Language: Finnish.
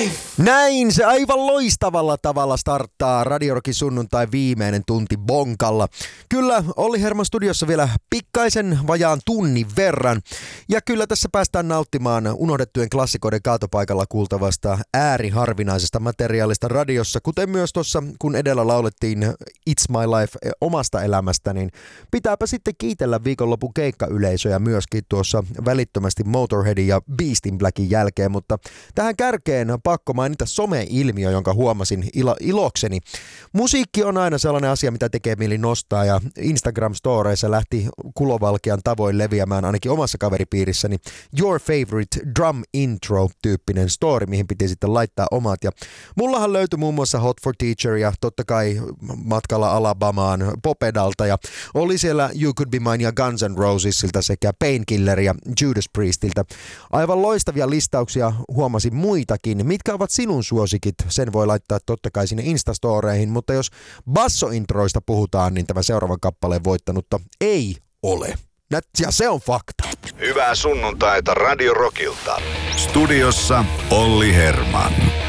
Näin se aivan loistavalla tavalla starttaa Radio Rockin sunnuntai viimeinen tunti bonkalla. Kyllä, Olli Herman studiossa vielä pikkaisen vajaan tunnin verran. Ja kyllä tässä päästään nauttimaan unohdettujen klassikoiden kaatopaikalla kuultavasta ääriharvinaisesta materiaalista radiossa. Kuten myös tuossa, kun edellä laulettiin It's My Life omasta elämästä, niin pitääpä sitten kiitellä viikonlopun keikkayleisöjä myöskin tuossa välittömästi Motorheadin ja Beast in Blackin jälkeen. Mutta tähän kärkeen pakko mainita some-ilmiö, jonka huomasin ilokseni. Musiikki on aina sellainen asia, mitä tekee mieli nostaa, ja Instagram-storeissa lähti kulovalkean tavoin leviämään ainakin omassa kaveripiirissäni Your Favorite Drum Intro-tyyppinen story, mihin piti sitten laittaa omat. Ja mullahan löytyi muun muassa Hot for Teacher ja totta kai matkalla Alabamaan Popedalta, ja oli siellä You Could Be Mine ja Guns N' Rosesilta sekä Painkiller ja Judas Priestiltä. Aivan loistavia listauksia huomasin muitakin. Mitkä ovat sinun suosikit? Sen voi laittaa totta kai sinne Instastoreihin, mutta jos bassointroista puhutaan, niin tämä seuraavan kappaleen voittanutta ei ole. Ja se on fakta. Hyvää sunnuntaita Radio Rockilta. Studiossa Olli Herman.